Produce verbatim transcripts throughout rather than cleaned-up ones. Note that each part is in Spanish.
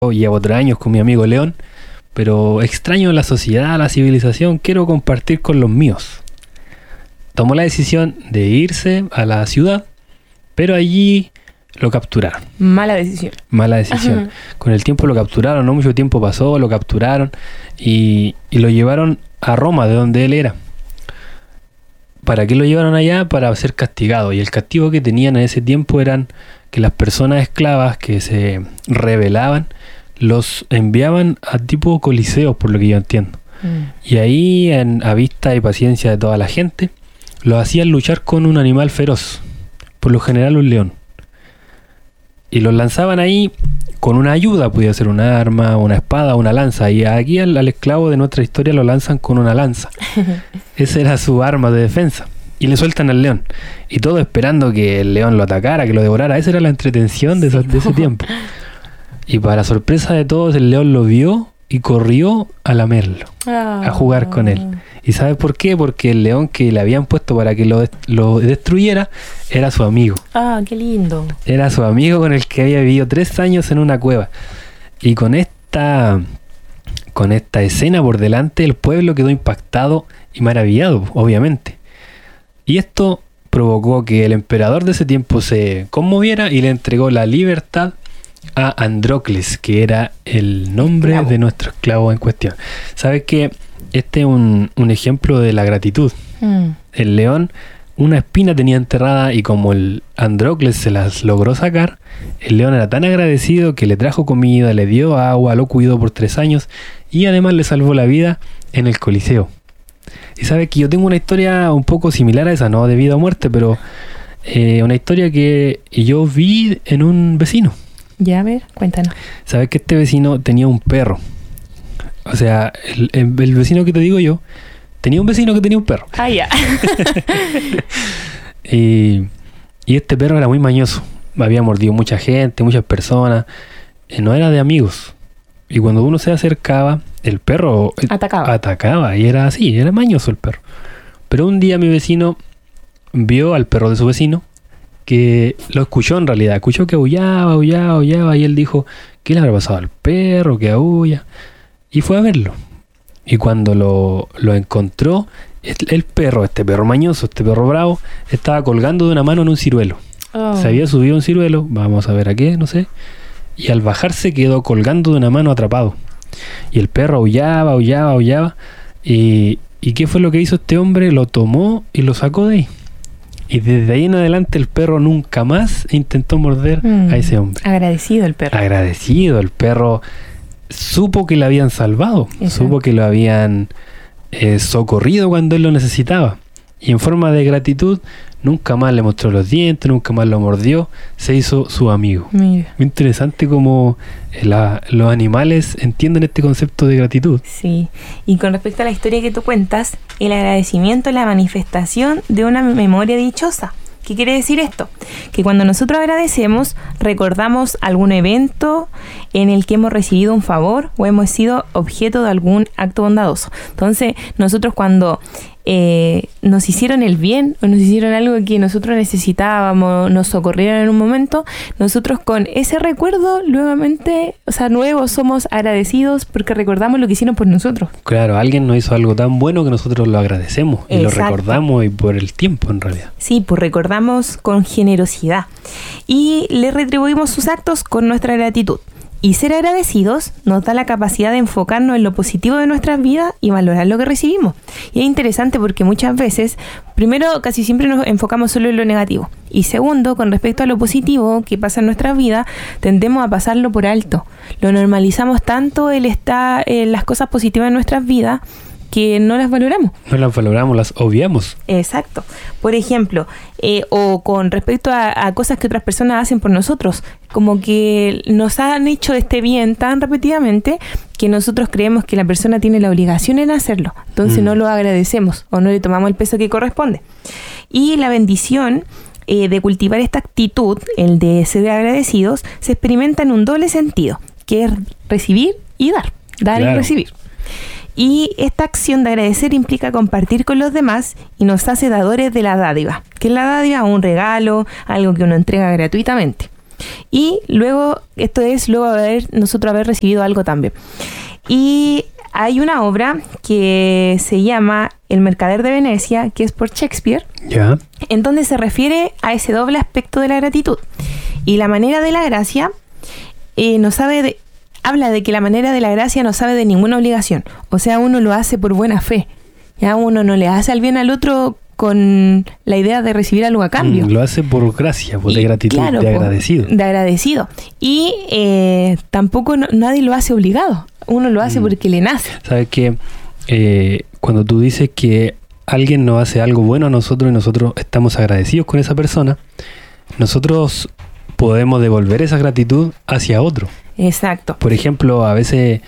Llevo tres años con mi amigo León, pero extraño la sociedad, la civilización, quiero compartir con los míos. Tomó la decisión de irse a la ciudad, pero allí lo capturaron. Mala decisión. Mala decisión. Ajá. Con el tiempo lo capturaron, no mucho tiempo pasó, lo capturaron y, y lo llevaron a Roma, de donde él era. ¿Para qué lo llevaron allá? Para ser castigado. Y el castigo que tenían en ese tiempo eran que las personas esclavas que se rebelaban los enviaban a tipo coliseos, por lo que yo entiendo. Mm. Y ahí, en, a vista y paciencia de toda la gente, los hacían luchar con un animal feroz, por lo general un león. Y los lanzaban ahí con una ayuda, podía ser un arma, una espada, una lanza. Y aquí al, al esclavo de nuestra historia lo lanzan con una lanza. Esa era su arma de defensa. Y le sueltan al león. Y todo esperando que el león lo atacara, que lo devorara. Esa era la entretención de, esa, de ese tiempo. Y para sorpresa de todos, el león lo vio y corrió a lamerlo, oh. a jugar con él. ¿Y sabes por qué? Porque el león que le habían puesto para que lo, lo destruyera era su amigo. Ah, qué lindo. Era su amigo con el que había vivido tres años en una cueva. Y con esta, con esta escena por delante, el pueblo quedó impactado y maravillado, obviamente. Y esto provocó que el emperador de ese tiempo se conmoviera y le entregó la libertad a Andrócles, que era el nombre esclavo de nuestro esclavo en cuestión. ¿Sabes qué? Este es un, un ejemplo de la gratitud. Mm. El león, una espina tenía enterrada y como el Andrócles se las logró sacar, el león era tan agradecido que le trajo comida, le dio agua, lo cuidó por tres años y además le salvó la vida en el Coliseo. Y sabes que yo tengo una historia un poco similar a esa, no de vida o muerte, pero eh, una historia que yo vi en un vecino. Ya, a ver, cuéntanos. Sabes que este vecino tenía un perro. O sea, el, el, el vecino que te digo yo, tenía un vecino que tenía un perro. Ah, ya. y, y este perro era muy mañoso. Había mordido mucha gente, muchas personas. Eh, no era de amigos. Y cuando uno se acercaba, el perro atacaba. atacaba. Y era así, era mañoso el perro. Pero un día mi vecino vio al perro de su vecino, que lo escuchó en realidad. Escuchó que aullaba, aullaba, aullaba. Y él dijo, ¿qué le habrá pasado al perro que aulla? Y fue a verlo. Y cuando lo, lo encontró, el, el perro, este perro mañoso, este perro bravo, estaba colgando de una mano en un ciruelo. Oh. Se había subido a un ciruelo, vamos a ver a qué, no sé. Y al bajarse quedó colgando de una mano atrapado. Y el perro aullaba, aullaba, aullaba. Y, ¿y qué fue lo que hizo este hombre? Lo tomó y lo sacó de ahí. Y desde ahí en adelante el perro nunca más intentó morder mm. a ese hombre. Agradecido el perro. Agradecido, el perro supo que le habían salvado. Exacto. Supo que lo habían eh, socorrido cuando él lo necesitaba. Y en forma de gratitud, nunca más le mostró los dientes, nunca más lo mordió, se hizo su amigo. Mira. Muy interesante cómo la, los animales entienden este concepto de gratitud. Sí, y con respecto a la historia que tú cuentas, el agradecimiento es la manifestación de una memoria dichosa. ¿Qué quiere decir esto? Que cuando nosotros agradecemos, recordamos algún evento en el que hemos recibido un favor o hemos sido objeto de algún acto bondadoso. Entonces, nosotros cuando eh, nos hicieron el bien o nos hicieron algo que nosotros necesitábamos, nos socorrieron en un momento, nosotros con ese recuerdo nuevamente, o sea, nuevo somos agradecidos porque recordamos lo que hicieron por nosotros. Claro, alguien nos hizo algo tan bueno que nosotros lo agradecemos. Exacto. Y lo recordamos y por el tiempo en realidad. Sí, pues recordamos con generosidad y le retribuimos sus actos con nuestra gratitud. Y ser agradecidos nos da la capacidad de enfocarnos en lo positivo de nuestras vidas y valorar lo que recibimos. Y es interesante porque muchas veces, primero, casi siempre nos enfocamos solo en lo negativo. Y segundo, con respecto a lo positivo que pasa en nuestras vidas, tendemos a pasarlo por alto. Lo normalizamos tanto el estar en las cosas positivas en nuestras vidas que no las valoramos. No las valoramos, las obviamos. Exacto. Por ejemplo, eh, o con respecto a, a cosas que otras personas hacen por nosotros, como que nos han hecho este bien tan repetidamente que nosotros creemos que la persona tiene la obligación en hacerlo. Entonces mm. no lo agradecemos o no le tomamos el peso que corresponde. Y la bendición eh, de cultivar esta actitud, el de ser agradecidos, se experimenta en un doble sentido, que es recibir y dar. Dar claro. y recibir. Y esta acción de agradecer implica compartir con los demás y nos hace dadores de la dádiva. ¿Qué es la dádiva? Un regalo, algo que uno entrega gratuitamente. Y luego, esto es luego de haber, nosotros haber recibido algo también. Y hay una obra que se llama El Mercader de Venecia, que es por Shakespeare, Ya. en donde se refiere a ese doble aspecto de la gratitud. Y la manera de la gracia eh, no sabe de, habla de que la manera de la gracia no sabe de ninguna obligación. O sea, uno lo hace por buena fe. Ya uno no le hace el bien al otro con la idea de recibir algo a cambio. Mm, lo hace por gracia, por de Y, gratitud, claro, de por- agradecido. De agradecido. Y eh, tampoco no- nadie lo hace obligado. Uno lo hace Mm. porque le nace. Sabes que eh, cuando tú dices que alguien nos hace algo bueno a nosotros y nosotros estamos agradecidos con esa persona, nosotros podemos devolver esa gratitud hacia otro. Exacto. Por ejemplo, a veces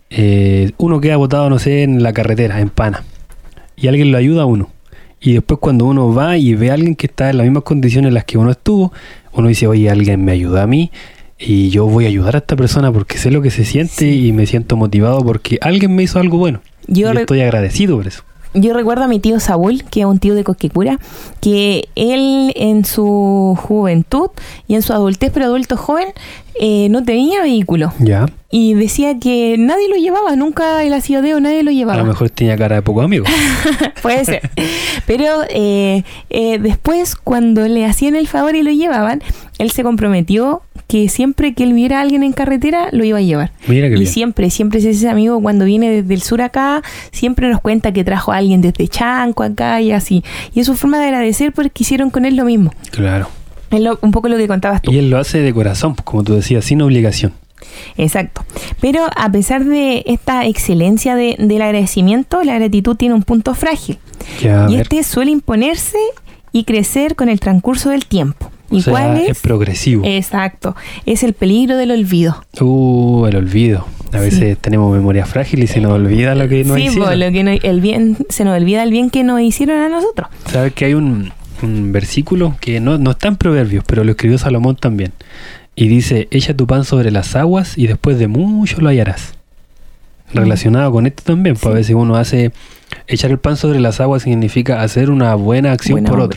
eh, uno queda botado, no sé, en la carretera, en pana, y alguien lo ayuda a uno. Y después cuando uno va y ve a alguien que está en las mismas condiciones en las que uno estuvo, uno dice, oye, alguien me ayuda a mí y yo voy a ayudar a esta persona porque sé lo que se siente Sí. y me siento motivado porque alguien me hizo algo bueno. Yo, y re- estoy agradecido por eso. yo recuerdo a mi tío Saúl, que es un tío de Cosquecura, que él en su juventud y en su adultez, pero adulto joven, eh, no tenía vehículo. Ya. Y decía que nadie lo llevaba, nunca él hacía deo, nadie lo A llevaba. lo mejor tenía cara de poco amigo. Puede ser. Pero eh, eh, después, cuando le hacían el favor y lo llevaban, él se comprometió que siempre que él viera a alguien en carretera, lo iba a llevar. Mira qué Y bien. siempre, siempre es ese amigo cuando viene desde el sur acá, siempre nos cuenta que trajo a alguien desde Chanco acá y así. Y es su forma de agradecer porque hicieron con él lo mismo. Claro. Es lo- un poco lo que contabas tú. Y él lo hace de corazón, como tú decías, sin obligación. Exacto. Pero a pesar de esta excelencia de, del agradecimiento, la gratitud tiene un punto frágil. Ya, a Y ver. este suele imponerse y crecer con el transcurso del tiempo. O ¿Y sea, cuál es es? progresivo. Exacto. Es el peligro del olvido. Uh, el olvido. A Sí. veces tenemos memoria frágil y se nos olvida lo que nos sí, hicieron. po, lo que no- el bien, se nos olvida el bien que nos hicieron a nosotros. Sabes que hay un, un versículo que no, no está en Proverbios, pero lo escribió Salomón también. Y dice, echa tu pan sobre las aguas y después de mucho lo hallarás. Relacionado con esto también, pues Sí. a veces uno hace, echar el pan sobre las aguas significa hacer una buena acción Buena por obra. otro.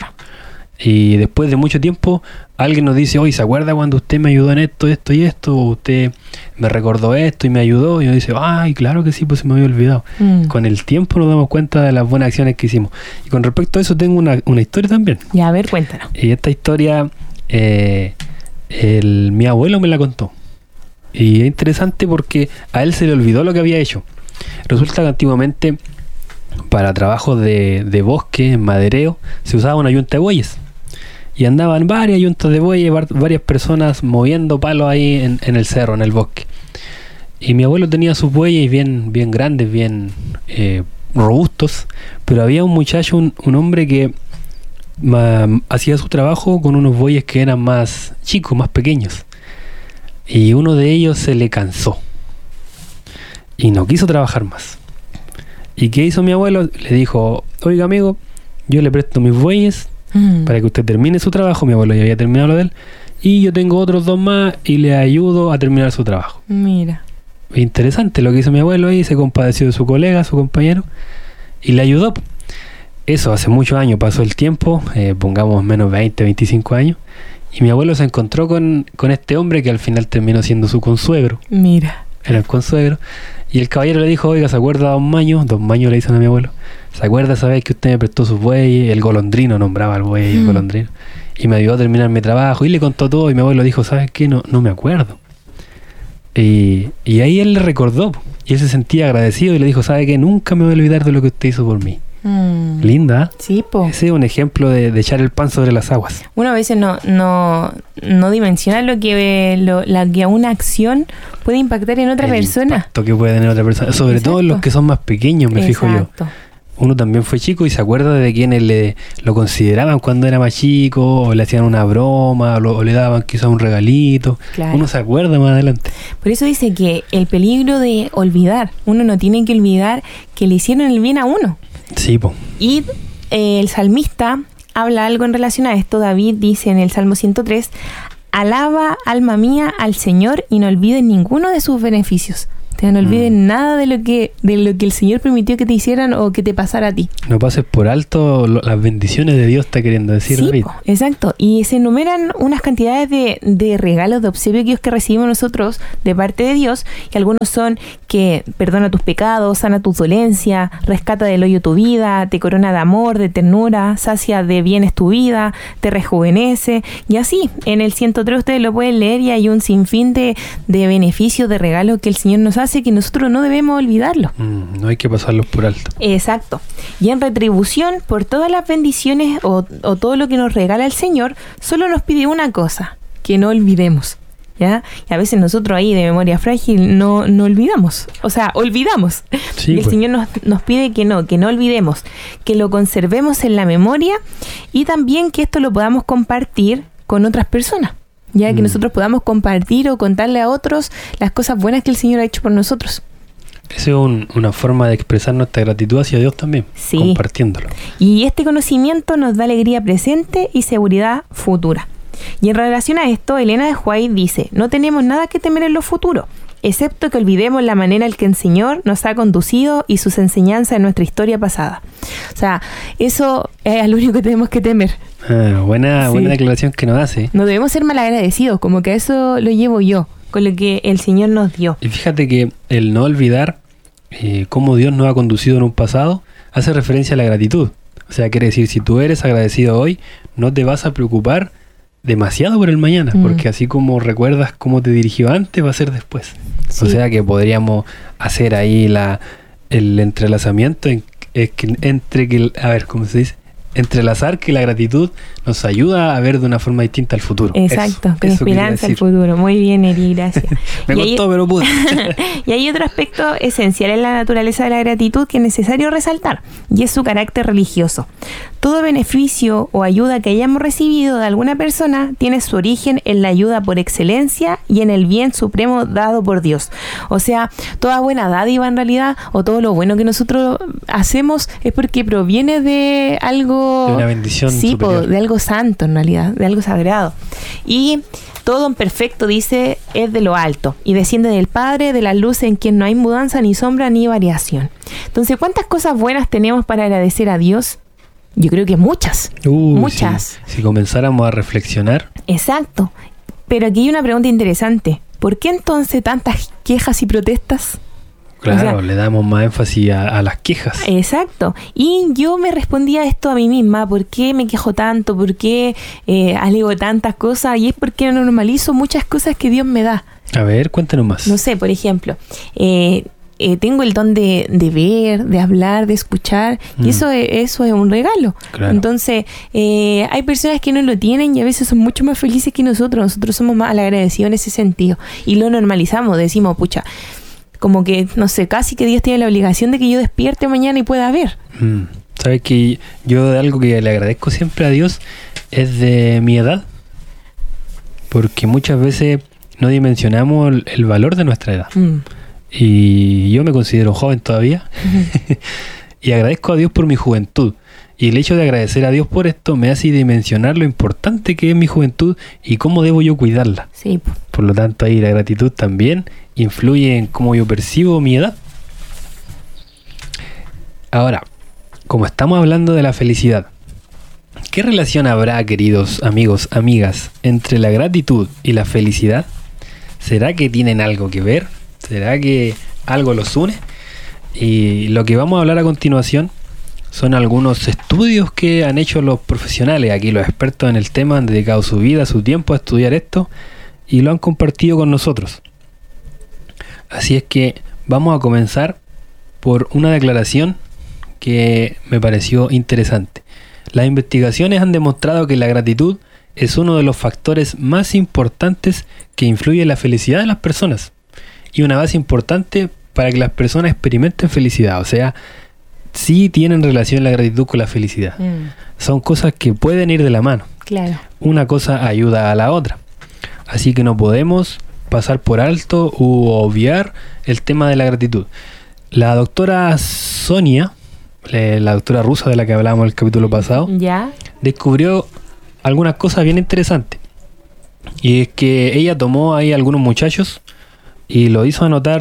Y después de mucho tiempo, alguien nos dice, oye, ¿se acuerda cuando usted me ayudó en esto, esto y esto? O usted me recordó esto y me ayudó. Y uno dice, ay, claro que sí, pues se me había olvidado. Mm. Con el tiempo nos damos cuenta de las buenas acciones que hicimos. Y con respecto a eso tengo una, una historia también. Ya, a ver, cuéntanos. Y esta historia, eh, el, mi abuelo me la contó. Y es interesante porque a él se le olvidó lo que había hecho. Resulta que antiguamente, para trabajos de, de bosque, en madereo, se usaba una yunta de bueyes. Y andaban varias yuntas de bueyes, var- varias personas moviendo palos ahí en, en el cerro, en el bosque. Y mi abuelo tenía sus bueyes bien, bien grandes, bien eh, robustos. Pero había un muchacho, un, un hombre que ma- hacía su trabajo con unos bueyes que eran más chicos, más pequeños. Y uno de ellos se le cansó. Y no quiso trabajar más. ¿Y qué hizo mi abuelo? Le dijo, oiga amigo, yo le presto mis bueyes Mm. para que usted termine su trabajo. Mi abuelo ya había terminado lo de él. Y yo tengo otros dos más y le ayudo a terminar su trabajo. Mira. Interesante lo que hizo mi abuelo ahí. Se compadeció de su colega, su compañero, y le ayudó. Eso hace muchos años, pasó el tiempo, eh, pongamos menos veinte, veinticinco años. Y mi abuelo se encontró con, con este hombre que al final terminó siendo su consuegro. Mira. Era el consuegro. Y el caballero le dijo, oiga, ¿se acuerda a Don Maño? Don Maño le dicen a mi abuelo. ¿Se acuerda esa vez que usted me prestó sus bueyes? El golondrino, nombraba al buey, el Mm. golondrino. Y me ayudó a terminar mi trabajo. Y le contó todo. Y mi abuelo dijo, ¿sabes qué? No, no me acuerdo. Y, y ahí él le recordó. Y él se sentía agradecido y le dijo, ¿sabe qué? Nunca me voy a olvidar de lo que usted hizo por mí. Mm. Linda, ¿eh? Sí, po. Ese es un ejemplo de, de echar el pan sobre las aguas. Uno a veces no, no, no dimensiona lo que lo, la que una acción puede impactar en otra El persona. impacto que puede tener otra persona. Sobre Exacto. todo los que son más pequeños, me fijo yo. Exacto. Uno también fue chico y se acuerda de quienes le, lo consideraban cuando era más chico, o le hacían una broma, o, lo- o le daban quizás un regalito. Claro. Uno se acuerda más adelante. Por eso dice que el peligro de olvidar, uno no tiene que olvidar que le hicieron el bien a uno. Sí, po. Y eh, el salmista habla algo en relación a esto. David dice en el Salmo ciento tres, alaba, alma mía, al Señor y no olvides ninguno de sus beneficios. Ya no olvides Mm. nada de lo que de lo que el Señor permitió que te hicieran o que te pasara a ti. No pases por alto lo- las bendiciones de Dios, está queriendo decir Sí, David. po, exacto. Y se enumeran unas cantidades de, de regalos, de obsequios que recibimos nosotros de parte de Dios. Y algunos son que perdona tus pecados, sana tus dolencias, rescata del hoyo tu vida, te corona de amor, de ternura, sacia de bienes tu vida, te rejuvenece. Y así, en el ciento tres ustedes lo pueden leer y hay un sinfín de, de beneficios, de regalos que el Señor nos hace que nosotros no debemos olvidarlo. Mm, no hay que pasarlos por alto. Exacto. Y en retribución por todas las bendiciones o, o todo lo que nos regala el Señor, solo nos pide una cosa, que no olvidemos. ¿Ya? Y a veces nosotros ahí de memoria frágil no, no olvidamos. O sea, olvidamos. Sí, y el pues. Señor nos, nos pide que no, que no olvidemos, que lo conservemos en la memoria y también que esto lo podamos compartir con otras personas. Ya que Mm. nosotros podamos compartir o contarle a otros las cosas buenas que el Señor ha hecho por nosotros. Esa es un- una forma de expresar nuestra gratitud hacia Dios también, Sí. compartiéndolo. Y este conocimiento nos da alegría presente y seguridad futura. Y en relación a esto, Elena de White dice, no tenemos nada que temer en lo futuro, excepto que olvidemos la manera en que el Señor nos ha conducido y sus enseñanzas en nuestra historia pasada. O sea, eso es lo único que tenemos que temer. Ah, buena, Sí. buena declaración que nos hace. No debemos ser malagradecidos, como que eso lo llevo yo, con lo que el Señor nos dio. Y fíjate que el no olvidar eh, cómo Dios nos ha conducido en un pasado hace referencia a la gratitud. O sea, quiere decir, si tú eres agradecido hoy, no te vas a preocupar demasiado por el mañana, Mm. porque así como recuerdas cómo te dirigió antes, va a ser después. Sí. O sea que podríamos hacer ahí la el entrelazamiento en, es que entre que, a ver, ¿cómo se dice? Entrelazar que la gratitud nos ayuda a ver de una forma distinta al futuro. Exacto, Eso- con eso quería esperanza al decir. futuro. Muy bien, Eri, gracias. Me Y ahí- costó, pero pude. Y hay otro aspecto esencial en la naturaleza de la gratitud que es necesario resaltar, y es su carácter religioso. Todo beneficio o ayuda que hayamos recibido de alguna persona tiene su origen en la ayuda por excelencia y en el bien supremo dado por Dios. O sea, toda buena dádiva en realidad, o todo lo bueno que nosotros hacemos es porque proviene de algo... De una bendición Sí, po, superior. de algo santo en realidad, de algo sagrado. Y todo en perfecto, dice, es de lo alto y desciende del Padre, de la luz en quien no hay mudanza, ni sombra, ni variación. Entonces, ¿cuántas cosas buenas tenemos para agradecer a Dios? Yo creo que muchas. Uh, Muchas. Si, si comenzáramos a reflexionar, Exacto. Pero aquí hay una pregunta interesante. ¿Por qué entonces tantas quejas y protestas? claro, O sea, le damos más énfasis a, a las quejas. Exacto. Y yo me respondía esto a mí misma. ¿Por qué me quejo tanto? ¿Por qué eh, alego tantas cosas? Y es porque normalizo muchas cosas que Dios me da. A ver, cuéntanos más. No sé, por ejemplo, eh, eh, tengo el don de, de ver, de hablar, de escuchar, y Mm. eso es, eso es un regalo. Claro. Entonces, eh, hay personas que no lo tienen y a veces son mucho más felices que nosotros. Nosotros somos más agradecidos en ese sentido. Y lo normalizamos, decimos, pucha, como que, no sé, casi que Dios tiene la obligación de que yo despierte mañana y pueda ver. Mm. ¿Sabes que yo de algo que le agradezco siempre a Dios es de mi edad? Porque muchas veces no dimensionamos el, el valor de nuestra edad. Mm. Y yo me considero joven todavía. Y agradezco a Dios por mi juventud. Y el hecho de agradecer a Dios por esto me hace dimensionar lo importante que es mi juventud y cómo debo yo cuidarla. Sí, po. Por lo tanto, ahí la gratitud también influye en cómo yo percibo mi edad. Ahora, como estamos hablando de la felicidad, ¿qué relación habrá, queridos amigos, amigas, entre la gratitud y la felicidad? ¿Será que tienen algo que ver? ¿Será que algo los une? Y lo que vamos a hablar a continuación son algunos estudios que han hecho los profesionales, aquí los expertos en el tema, han dedicado su vida, su tiempo a estudiar esto y lo han compartido con nosotros. Así es que vamos a comenzar por una declaración que me pareció interesante. Las investigaciones han demostrado que la gratitud es uno de los factores más importantes que influye en la felicidad de las personas y una base importante para que las personas experimenten felicidad. O sea, sí tienen relación la gratitud con la felicidad. Mm, Son cosas que pueden ir de la mano. claro. Una cosa ayuda a la otra. Así que no podemos pasar por alto u obviar el tema de la gratitud. La doctora Sonia, eh, la doctora rusa de la que hablábamos en el capítulo pasado, Ya. descubrió algunas cosas bien interesantes. Y es que ella tomó ahí algunos muchachos y lo hizo anotar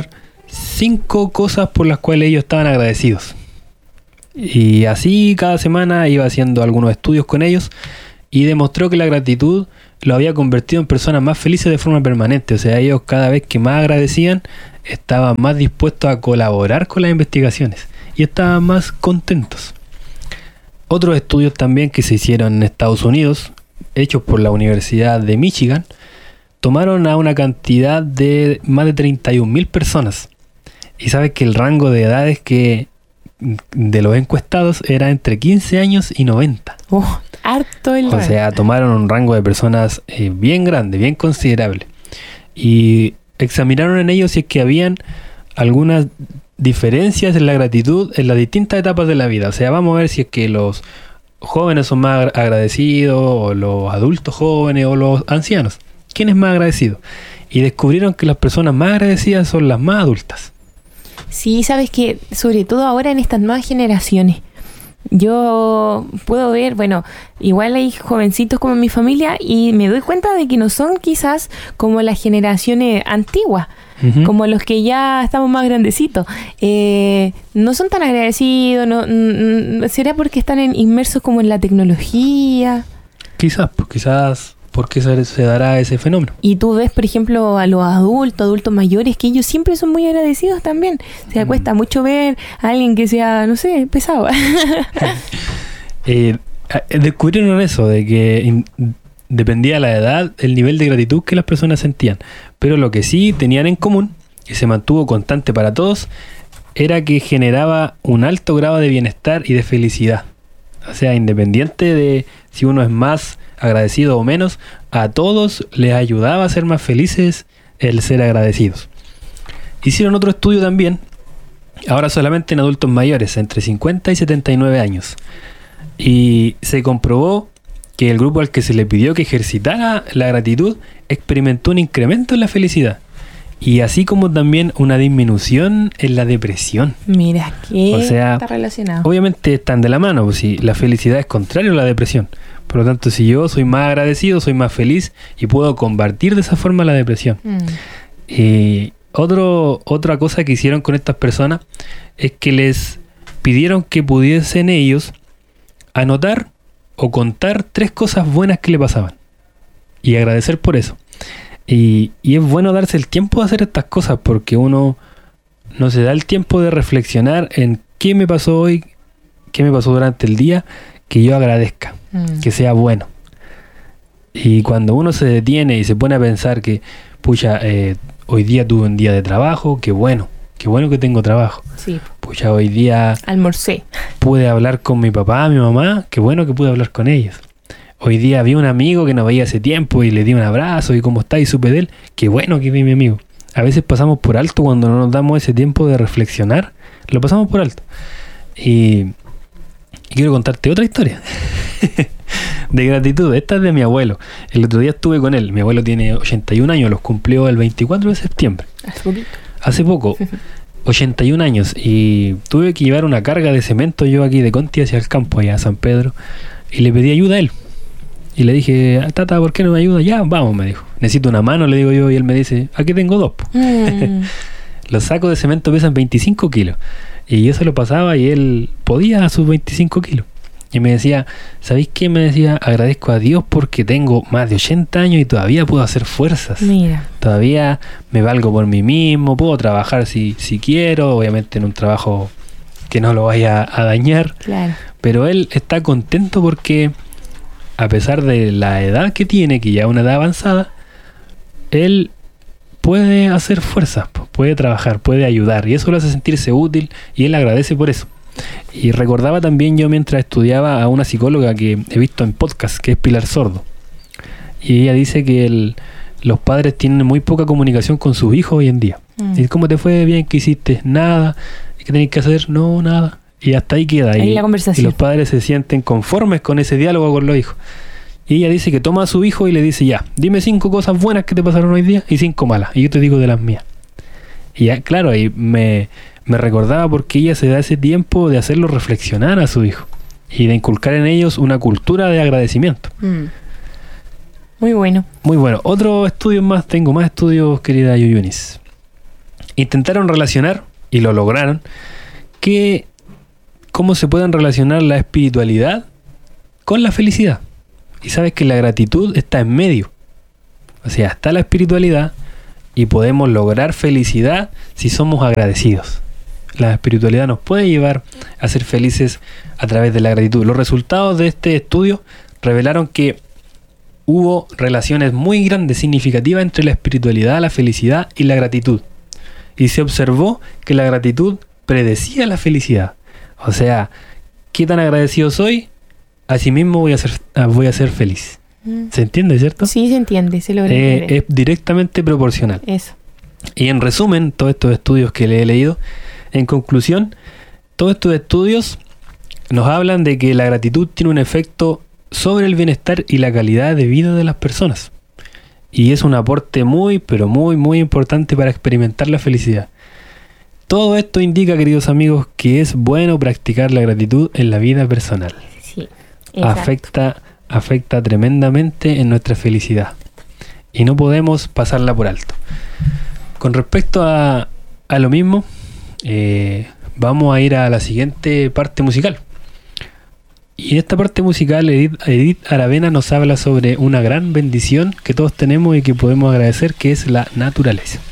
cinco cosas por las cuales ellos estaban agradecidos. Y así cada semana iba haciendo algunos estudios con ellos y demostró que la gratitud lo había convertido en personas más felices de forma permanente. O sea, ellos cada vez que más agradecían estaban más dispuestos a colaborar con las investigaciones y estaban más contentos. Otros estudios también que se hicieron en Estados Unidos, hechos por la Universidad de Michigan, tomaron a una cantidad de más de treinta y un mil personas. Y sabes que el rango de edades que de los encuestados era entre quince años y noventa. Oh, harto el O sea, tomaron un rango de personas eh, bien grande, bien considerable. Y examinaron en ellos si es que habían algunas diferencias en la gratitud en las distintas etapas de la vida. O sea, vamos a ver si es que los jóvenes son más agradecidos, o los adultos jóvenes, o los ancianos. ¿Quién es más agradecido? Y descubrieron que las personas más agradecidas son las más adultas. Sí, sabes que sobre todo ahora en estas nuevas generaciones, yo puedo ver, bueno, igual hay jovencitos como en mi familia y me doy cuenta de que no son quizás como las generaciones antiguas, uh-huh. como los que ya estamos más grandecitos. Eh, no son tan agradecidos, no, n- ¿será porque están en, inmersos como en la tecnología? Quizás, pues quizás... ¿Por qué se, se dará ese fenómeno? Y tú ves, por ejemplo, a los adultos, adultos mayores, que ellos siempre son muy agradecidos también. O sea, mm. cuesta mucho ver a alguien que sea, no sé, pesado. eh, descubrieron eso, de que in, dependía de la edad, el nivel de gratitud que las personas sentían. Pero lo que sí tenían en común, y se mantuvo constante para todos, era que generaba un alto grado de bienestar y de felicidad. O sea, independiente de si uno es más agradecido o menos, a todos les ayudaba a ser más felices el ser agradecidos. Hicieron otro estudio también, ahora solamente en adultos mayores, entre cincuenta y setenta y nueve años. Y se comprobó que el grupo al que se le pidió que ejercitara la gratitud experimentó un incremento en la felicidad. Y así como también una disminución en la depresión. Mira, que o sea, está relacionado. Obviamente están de la mano, pues si la felicidad es contrario a la depresión. Por lo tanto, si yo soy más agradecido, soy más feliz y puedo combatir de esa forma la depresión. Mm. Y otro, otra cosa que hicieron con estas personas es que les pidieron que pudiesen ellos anotar o contar tres cosas buenas que le pasaban y agradecer por eso. Y, y es bueno darse el tiempo de hacer estas cosas porque uno no se da el tiempo de reflexionar en qué me pasó hoy, qué me pasó durante el día, que yo agradezca, mm. que sea bueno. Y cuando uno se detiene y se pone a pensar que, pucha, eh, hoy día tuve un día de trabajo, qué bueno, qué bueno que tengo trabajo. Sí. Pucha, hoy día almorcé. Pude hablar con mi papá, mi mamá, qué bueno que pude hablar con ellos. Hoy día vi un amigo que no veía hace tiempo y le di un abrazo y cómo está y supe de él. Qué bueno que vi a mi amigo. A veces pasamos por alto cuando no nos damos ese tiempo de reflexionar. Lo pasamos por alto. Y, y quiero contarte otra historia de gratitud. Esta es de mi abuelo. El otro día estuve con él. Mi abuelo tiene ochenta y un años. Los cumplió el veinticuatro de septiembre. Hace poquito. Hace poco. ochenta y un años. Y tuve que llevar una carga de cemento yo aquí de Conti hacia el campo, allá a San Pedro. Y le pedí ayuda a él. Y le dije, tata, ¿por qué no me ayuda? Ya, vamos, me dijo. Necesito una mano, le digo yo, y él me dice, aquí tengo dos. Mm. Los sacos de cemento pesan veinticinco kilos. Y yo se lo pasaba y él podía a sus veinticinco kilos. Y me decía, ¿sabéis qué? Me decía, agradezco a Dios porque tengo más de ochenta años y todavía puedo hacer fuerzas. Mira. Todavía me valgo por mí mismo, puedo trabajar si, si quiero, obviamente en un trabajo que no lo vaya a dañar. Claro. Pero él está contento porque a pesar de la edad que tiene, que ya es una edad avanzada, él puede hacer fuerza, puede trabajar, puede ayudar, y eso lo hace sentirse útil, y él agradece por eso. Y recordaba también yo mientras estudiaba a una psicóloga que he visto en podcast, que es Pilar Sordo, y ella dice que el, los padres tienen muy poca comunicación con sus hijos hoy en día. Mm. ¿Y cómo te fue? Bien, ¿qué hiciste? Nada. ¿Qué tenés que hacer? No, nada. Y hasta ahí queda. Ahí y, la conversación. Y los padres se sienten conformes con ese diálogo con los hijos. Y ella dice que toma a su hijo y le dice, ya, dime cinco cosas buenas que te pasaron hoy día y cinco malas. Y yo te digo de las mías. Y ya, claro, ahí me, me recordaba porque ella se da ese tiempo de hacerlo reflexionar a su hijo. Y de inculcar en ellos una cultura de agradecimiento. Mm. Muy bueno. Muy bueno. Otro estudio más, tengo más estudios, querida Yuyunis. intentaron relacionar, y lo lograron, que cómo se pueden relacionar la espiritualidad con la felicidad. Y sabes que la gratitud está en medio. O sea, está la espiritualidad y podemos lograr felicidad si somos agradecidos. La espiritualidad nos puede llevar a ser felices a través de la gratitud. Los resultados de este estudio revelaron que hubo relaciones muy grandes, significativas entre la espiritualidad, la felicidad y la gratitud. Y se observó que la gratitud predecía la felicidad. O sea, ¿qué tan agradecido soy? Asimismo voy a ser, voy a ser feliz. ¿Se entiende, cierto? Sí, se entiende, se logra eh, entender. Es directamente proporcional. Eso. Y en resumen, todos estos estudios que le he leído, en conclusión, todos estos estudios nos hablan de que la gratitud tiene un efecto sobre el bienestar y la calidad de vida de las personas. Y es un aporte muy, pero muy, muy importante para experimentar la felicidad. Todo esto indica, queridos amigos, que es bueno practicar la gratitud en la vida personal. Sí, exacto. Afecta, afecta tremendamente en nuestra felicidad. Y no podemos pasarla por alto. Con respecto a, a lo mismo, eh, vamos a ir a la siguiente parte musical. Y en esta parte musical, Edith, Edith Aravena nos habla sobre una gran bendición que todos tenemos y que podemos agradecer, que es la naturaleza.